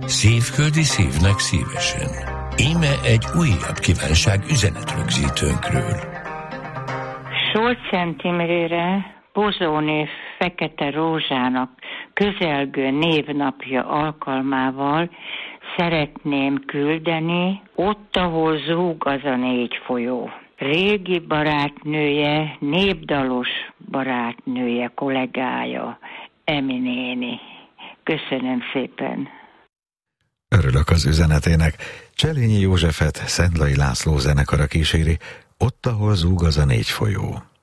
Szívföldi szívnek szívesen. Íme egy újabb kívánság üzenetrögzítőnkről. Solc Imrére, Bozóné Fekete Rózsának közelgő névnapja alkalmával szeretném küldeni Ott, ahol zúg az a 4 folyó. Régi barátnője, népdalos barátnője, kollégája, Emi néni. Köszönöm szépen. Örülök az üzenetének. Cselényi Józsefet Szentlai László zenekara kíséri, Ott, ahol zúg az a 4 folyó.